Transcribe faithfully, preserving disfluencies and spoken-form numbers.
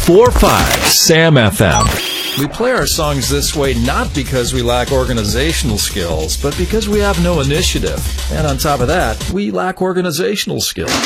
four five SAM F M. We play our songs this way not because we lack organizational skills, but because we have no initiative. And on top of that, we lack organizational skills.